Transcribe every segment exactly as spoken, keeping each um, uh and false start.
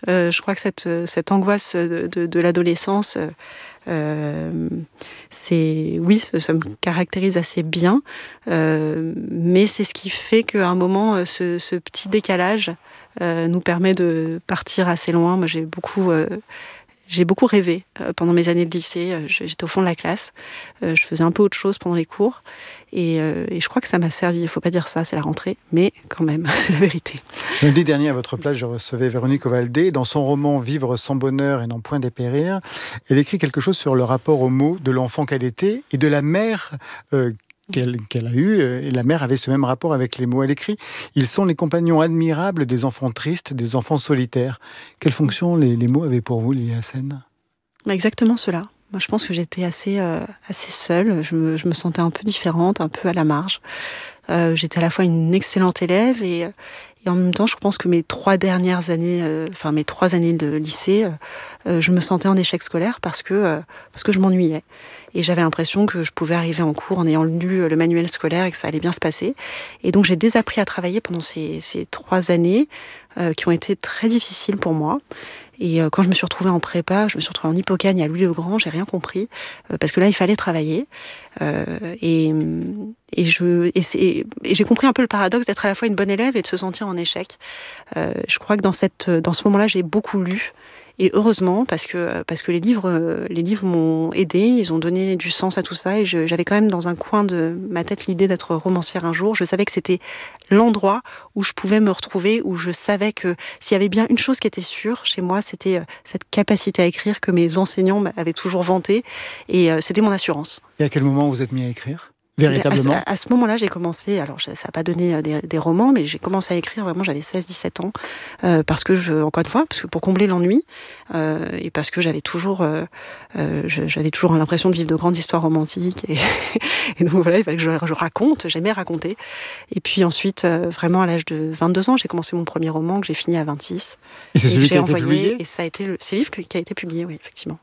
Euh, je crois que cette, cette angoisse de, de, de l'adolescence, euh, c'est, oui, ça, ça me caractérise assez bien. Euh, mais c'est ce qui fait qu'à un moment, ce, ce petit décalage euh, nous permet de partir assez loin. Moi, j'ai beaucoup... Euh, J'ai beaucoup rêvé euh, pendant mes années de lycée. Euh, j'étais au fond de la classe. Euh, je faisais un peu autre chose pendant les cours. Et, euh, et je crois que ça m'a servi. Il ne faut pas dire ça, c'est la rentrée. Mais quand même, c'est la vérité. Lundi dernier, à votre place, je recevais Véronique Ovaldé. Dans son roman « Vivre sans bonheur et n'en point dépérir », elle écrit quelque chose sur le rapport aux mots de l'enfant qu'elle était et de la mère euh, Qu'elle, qu'elle a eu, et la mère avait ce même rapport avec les mots. Elle écrit « Ils sont les compagnons admirables des enfants tristes, des enfants solitaires ». Quelle fonction les, les mots avaient pour vous, Lily Hassen ? Exactement cela. Moi, je pense que j'étais assez, euh, assez seule. Je me, je me sentais un peu différente, un peu à la marge. Euh, j'étais à la fois une excellente élève et, et en même temps, je pense que mes trois dernières années, euh, enfin mes trois années de lycée, euh, je me sentais en échec scolaire parce que, euh, parce que je m'ennuyais. Et j'avais l'impression que je pouvais arriver en cours en ayant lu le manuel scolaire et que ça allait bien se passer. Et donc, j'ai désappris à travailler pendant ces, ces trois années euh, qui ont été très difficiles pour moi. Et euh, quand je me suis retrouvée en prépa, je me suis retrouvée en Hippocagne à Louis-le-Grand, j'ai rien compris, euh, parce que là, il fallait travailler. Euh, et, et, je, et, et, et j'ai compris un peu le paradoxe d'être à la fois une bonne élève et de se sentir en échec. Euh, je crois que dans, cette, dans ce moment-là, j'ai beaucoup lu. Et heureusement, parce que, parce que les livres, les livres m'ont aidée, ils ont donné du sens à tout ça. Et je, j'avais quand même dans un coin de ma tête l'idée d'être romancière un jour. Je savais que c'était l'endroit où je pouvais me retrouver, où je savais que s'il y avait bien une chose qui était sûre chez moi, c'était cette capacité à écrire que mes enseignants avaient toujours vantée. Et c'était mon assurance. Et à quel moment vous êtes mis à écrire ? Véritablement. À, à, à ce moment-là, j'ai commencé, alors ça n'a pas donné des, des romans, mais j'ai commencé à écrire, vraiment, j'avais seize dix-sept ans, euh, parce que, je, encore une fois, parce que pour combler l'ennui, euh, et parce que j'avais toujours, euh, euh, j'avais toujours l'impression de vivre de grandes histoires romantiques, et, et donc voilà, il fallait que je, je raconte, j'aimais raconter. Et puis ensuite, euh, vraiment, à l'âge de vingt-deux ans, j'ai commencé mon premier roman, que j'ai fini à vingt-six. Et c'est et celui j'ai qui a envoyé, été publié ? Et ça a été le, c'est le livre qui a été publié, oui, effectivement.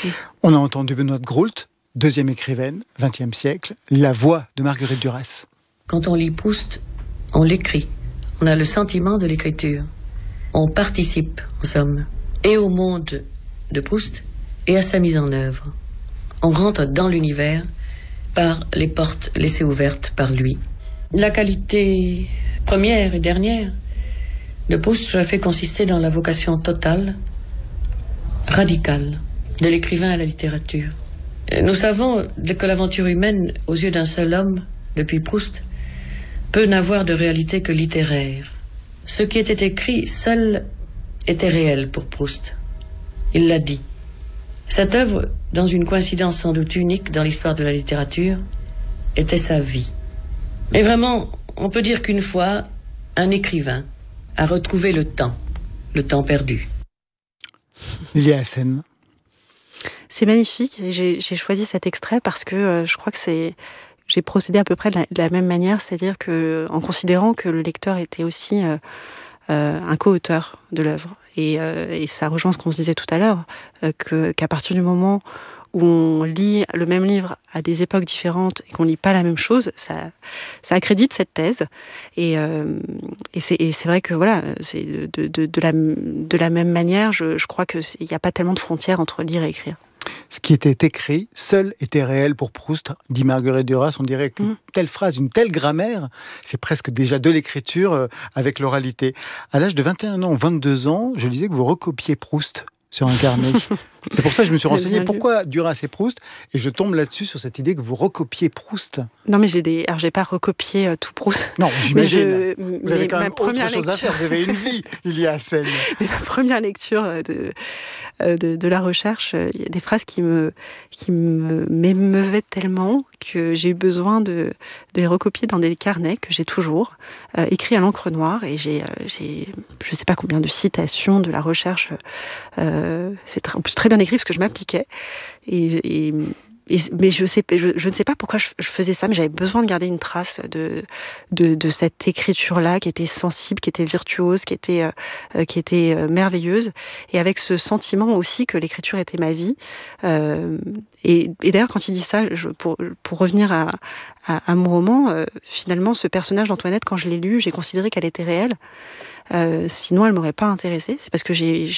On a entendu Benoît de Groult, deuxième écrivaine, vingtième siècle, la voix de Marguerite Duras. Quand on lit Proust, on l'écrit. On a le sentiment de l'écriture. On participe, en somme, et au monde de Proust et à sa mise en œuvre. On rentre dans l'univers par les portes laissées ouvertes par lui. La qualité première et dernière de Proust, je la fais consister dans la vocation totale, radicale, de l'écrivain à la littérature. Nous savons que l'aventure humaine, aux yeux d'un seul homme, depuis Proust, peut n'avoir de réalité que littéraire. Ce qui était écrit seul était réel pour Proust. Il l'a dit. Cette œuvre, dans une coïncidence sans doute unique dans l'histoire de la littérature, était sa vie. Et vraiment, on peut dire qu'une fois, un écrivain a retrouvé le temps, le temps perdu. Lily Hassen. C'est magnifique. Et j'ai, j'ai choisi cet extrait parce que euh, je crois que c'est... J'ai procédé à peu près de la, de la même manière, c'est-à-dire que, en considérant que le lecteur était aussi euh, euh, un co-auteur de l'œuvre. Et, euh, et ça rejoint ce qu'on se disait tout à l'heure, euh, que, qu'à partir du moment où on lit le même livre à des époques différentes et qu'on lit pas la même chose, ça, ça accrédite cette thèse. Et, euh, et, c'est, et c'est vrai que voilà, c'est de, de, de, la, de la même manière, je, je crois qu'il n'y a pas tellement de frontières entre lire et écrire. Ce qui était écrit, seul était réel pour Proust, dit Marguerite Duras. On dirait qu'une mmh. telle phrase, une telle grammaire, c'est presque déjà de l'écriture euh, avec l'oralité. À l'âge de vingt et un ans, vingt-deux ans, je lisais que vous recopiez Proust sur un carnet. C'est pour ça que je me suis renseigné pourquoi Duras et Proust, et je tombe là-dessus sur cette idée que vous recopiez Proust. Non, mais j'ai des, alors j'ai pas recopié euh, tout Proust. Non, j'imagine. Je... Vous mais avez quand même autre lecture... chose à faire. Vous avez une vie, Lily Hassen. Mais la première lecture de, de, de la recherche, il y a des phrases qui me, qui me m'émeuvaient tellement que j'ai eu besoin de, de les recopier dans des carnets que j'ai toujours, euh, écrits à l'encre noire, et j'ai, euh, j'ai je sais pas combien de citations de la recherche. Euh, c'est très, en plus très bien écrit parce que je m'appliquais. Et, et, et, mais je, sais, je, je ne sais pas pourquoi je, je faisais ça, mais j'avais besoin de garder une trace de, de, de cette écriture-là qui était sensible, qui était virtuose, qui était, euh, qui était euh, merveilleuse. Et avec ce sentiment aussi que l'écriture était ma vie. Euh, et, et d'ailleurs, quand il dit ça, je, pour, pour revenir à, à, à mon roman, euh, finalement, ce personnage d'Antoinette, quand je l'ai lu, j'ai considéré qu'elle était réelle. Euh, sinon, elle m'aurait pas intéressée. C'est parce que j'ai